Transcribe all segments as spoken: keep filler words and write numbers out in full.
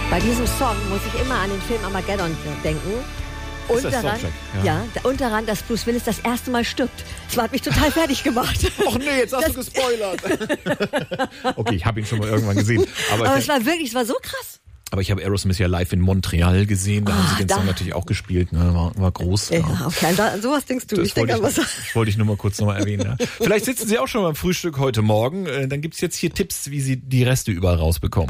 Bei diesem Song muss ich immer an den Film Armageddon denken. Und ist das daran, ja. ja, und daran, dass Bruce Willis das erste Mal stirbt. Das hat mich total fertig gemacht. Och nee, jetzt hast das du gespoilert. Okay, ich habe ihn schon mal irgendwann gesehen. Aber, Aber ich, es war wirklich, es war so krass. aber ich habe Aerosmith ja live in Montreal gesehen. Da Ah, haben sie den da- Song natürlich auch gespielt. Ne? War, war groß. Ja, okay, an, da, an sowas denkst du. Das ich denke wollte an ich, was. das wollte ich nur mal kurz nochmal erwähnen. Ja. Vielleicht sitzen Sie auch schon beim Frühstück heute Morgen. Äh, Dann gibt's jetzt hier Tipps, wie Sie die Reste überall rausbekommen.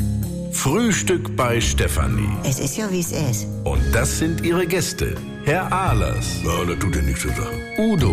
Frühstück bei Stefanie. Es ist ja, wie es ist. Und das sind ihre Gäste. Herr Ahlers. Ja, das tut ja nichts zur Sache. Udo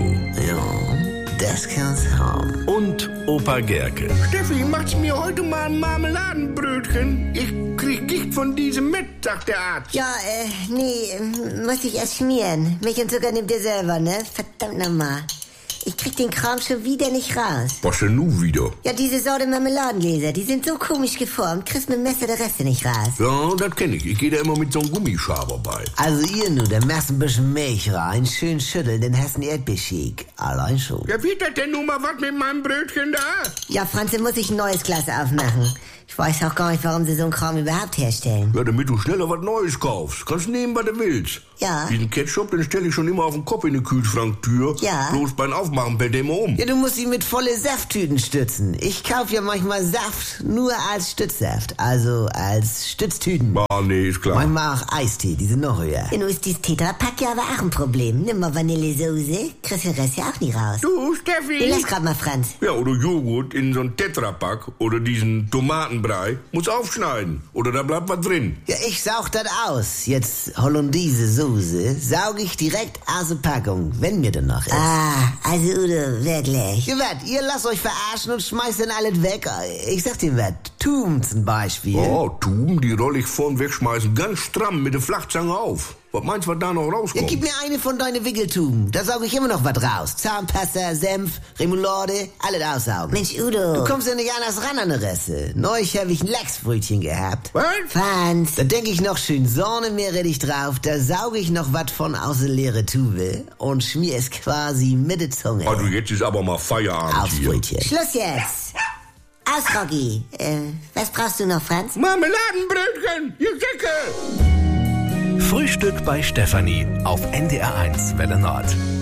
Ja, das kann's haben. und Opa Gerke. Steffi, macht's mir heute mal ein Marmeladenbrötchen? Ich krieg Gicht von diesem mit, sagt der Arzt. Ja, äh, nee, ähm, muss ich erst schmieren. Milch und Zucker nimmt ihr selber, ne? Verdammt nochmal. Ich krieg den Kram schon wieder nicht raus. Was denn nun wieder? Ja, diese Sorte Marmeladengläser, die sind so komisch geformt, kriegst mit dem Messer der Reste nicht raus. Ja, das kenn ich. Ich gehe da immer mit so einem Gummischaber bei. Also ihr nur, dann machst ein bisschen Milch rein, schön schütteln, dann hast du einen Erdbeershake. Allein schon. Ja, wie das denn nun mal was mit meinem Brötchen da? Ja, Franz, dann muss ich ein neues Glas aufmachen. Ich weiß auch gar nicht, warum sie so einen Kram überhaupt herstellen. Ja, damit du schneller was Neues kaufst. Kannst nehmen, was du willst. Ja. Diesen Ketchup, den stelle ich schon immer auf den Kopf in die Kühlschranktür. Ja. Bloß beim Aufmachen fällt der immer um. Ja, du musst ihn mit volle Safttüten stützen. Ich kauf ja manchmal Saft nur als Stützsaft, also als Stütztüten. Ah, nee, ist klar. Manchmal auch Eistee, die sind noch höher. Ja, nun ist dieses Tetrapack ja aber auch ein Problem. Nimm mal Vanillesoße, kriegst den Rest ja auch nie raus. Du, Ich Steffi. lass grad mal, Franz. Ja, oder Joghurt in so ein Tetrapack oder diesen Tomatenbrei. Muss aufschneiden. Oder da bleibt was drin. Ja, ich saug das aus. Jetzt Hollandaise Soße saug ich direkt aus der Packung, wenn mir denn noch ist. Ah, also Udo, wirklich. Ihr wat, ihr lasst euch verarschen und schmeißt dann alles weg. Ich sag dir wat, Tum zum Beispiel. Oh, Tuben, die roll ich vorn wegschmeißen ganz stramm mit der Flachzange auf. Was meinst du, was da noch Ja, rauskommt? gib mir eine von deinen Wickeltuben. Da saug ich immer noch was raus. Zahnpasta, Senf, Remoulade, alles aussaugen. Mensch, Udo. Du kommst ja nicht anders ran an die Reste. Neulich hab ich ein Lachsbrötchen gehabt. Was? Franz. Da denk ich noch schön Sahnemeerrettich drauf, da sauge ich noch was von aus der leere Tube und schmier es quasi mit der Zunge Also jetzt ist aber mal Feierabend aufs hier. Brötchen. Schluss jetzt. Aus, Rocky. Äh, was brauchst du noch, Franz? Marmeladenbrötchen, ihr Säcke! Frühstück bei Stefanie auf N D R eins Welle Nord.